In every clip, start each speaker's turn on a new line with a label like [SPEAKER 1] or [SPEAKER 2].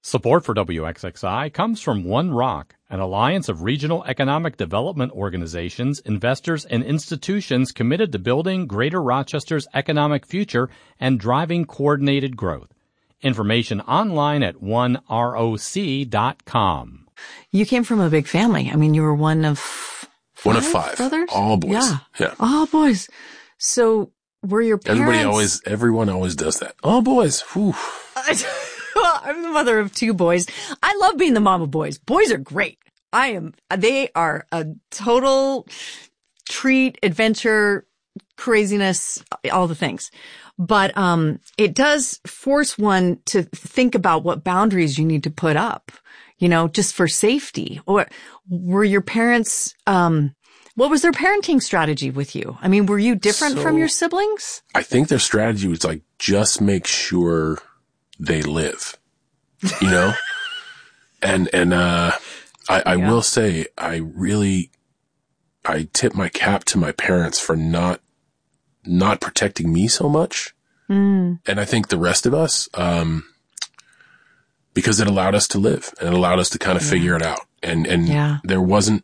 [SPEAKER 1] Support for WXXI comes from One Rock, an alliance of regional economic development organizations, investors, and institutions committed to building Greater Rochester's economic future and driving coordinated growth. Information online at oneroc.com.
[SPEAKER 2] You came from a big family. I mean, you were one of five brothers?
[SPEAKER 3] All boys. Yeah.
[SPEAKER 2] All boys. So were your parents...
[SPEAKER 3] Everyone always does that. All boys. Whew.
[SPEAKER 2] Well, I'm the mother of two boys. I love being the mom of boys. Boys are great. They are a total treat, adventure, craziness, all the things. But, it does force one to think about what boundaries you need to put up, just for safety. Or were your parents, what was their parenting strategy with you? I mean, were you different from your siblings?
[SPEAKER 3] I think their strategy was just make sure they live, and I will say, I tip my cap to my parents for not protecting me so much. And I think the rest of us, because it allowed us to live and it allowed us to kind of figure it out. And there wasn't,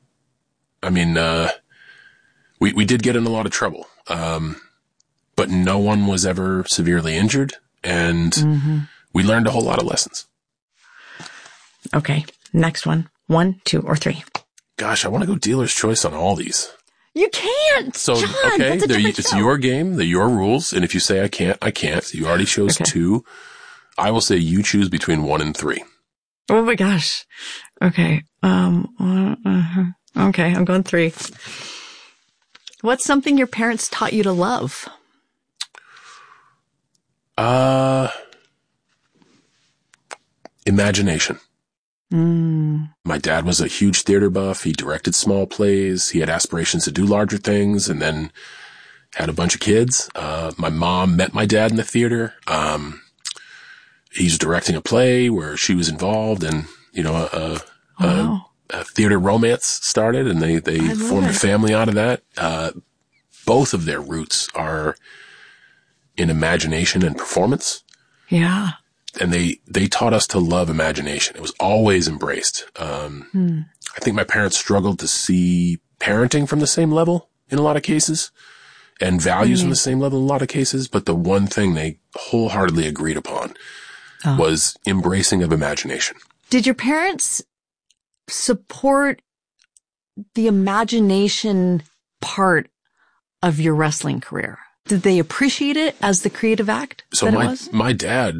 [SPEAKER 3] we did get in a lot of trouble. But no one was ever severely injured, and we learned a whole lot of lessons.
[SPEAKER 2] Okay. Next one. 1, 2, or 3.
[SPEAKER 3] Gosh, I want to go dealer's choice on all these.
[SPEAKER 2] You can't.
[SPEAKER 3] So,
[SPEAKER 2] John,
[SPEAKER 3] okay,
[SPEAKER 2] it's
[SPEAKER 3] your game, they're your rules. And if you say I can't, I can't. You already chose 2. I will say you choose between 1 and 3.
[SPEAKER 2] Oh my gosh. Okay. Okay. I'm going 3. What's something your parents taught you to love?
[SPEAKER 3] Imagination. My dad was a huge theater buff. He directed small plays. He had aspirations to do larger things, and then had a bunch of kids. My mom met my dad in the theater. He's directing a play where she was involved, and a theater romance started, and they formed a family out of that. Both of their roots are in imagination and performance.
[SPEAKER 2] Yeah.
[SPEAKER 3] And they taught us to love imagination. It was always embraced. I think my parents struggled to see parenting from the same level in a lot of cases, and values from the same level in a lot of cases. But the one thing they wholeheartedly agreed upon was embracing of imagination.
[SPEAKER 2] Did your parents support the imagination part of your wrestling career? Did they appreciate it as the creative act?
[SPEAKER 3] So my dad,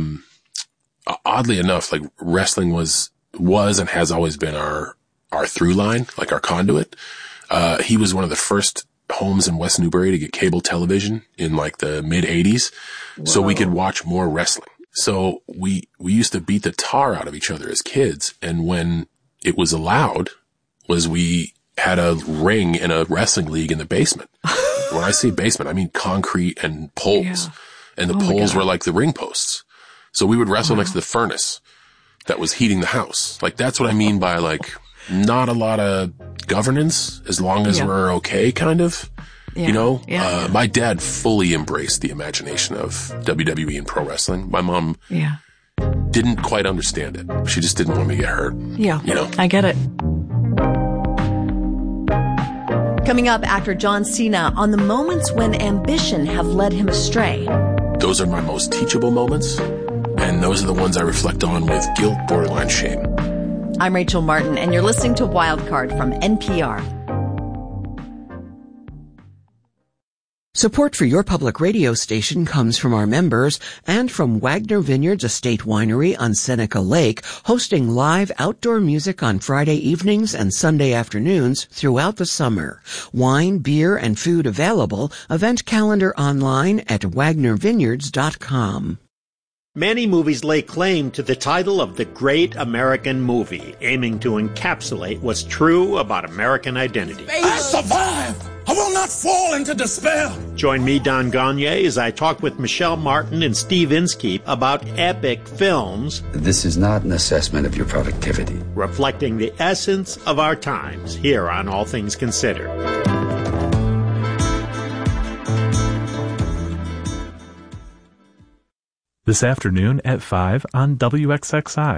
[SPEAKER 3] oddly enough, wrestling was and has always been our through line, our conduit. He was one of the first homes in West Newbury to get cable television in the mid 80s. So we could watch more wrestling. So we used to beat the tar out of each other as kids. And when it was allowed, we had a ring in a wrestling league in the basement. When I say basement, I mean concrete and poles. Yeah. And the poles were like the ring posts. So we would wrestle next to the furnace that was heating the house. That's what I mean by not a lot of governance as long as we're okay, kind of. Yeah. My dad fully embraced the imagination of WWE and pro wrestling. My mom didn't quite understand it. She just didn't want me to get hurt.
[SPEAKER 2] Yeah. I get it. Coming up, actor John Cena on the moments when ambition have led him astray.
[SPEAKER 3] Those are my most teachable moments, and those are the ones I reflect on with guilt, borderline shame.
[SPEAKER 2] I'm Rachel Martin, and you're listening to Wildcard from NPR.
[SPEAKER 4] Support for your public radio station comes from our members and from Wagner Vineyards Estate Winery on Seneca Lake, hosting live outdoor music on Friday evenings and Sunday afternoons throughout the summer. Wine, beer, and food available. Event calendar online at wagnervineyards.com.
[SPEAKER 5] Many movies lay claim to the title of the Great American Movie, aiming to encapsulate what's true about American identity.
[SPEAKER 6] I survive! I will not fall into despair!
[SPEAKER 5] Join me, Don Gagne, as I talk with Michelle Martin and Steve Inskeep about epic films.
[SPEAKER 7] This is not an assessment of your productivity.
[SPEAKER 5] Reflecting the essence of our times here on All Things Considered.
[SPEAKER 8] This afternoon at 5 on WXXI.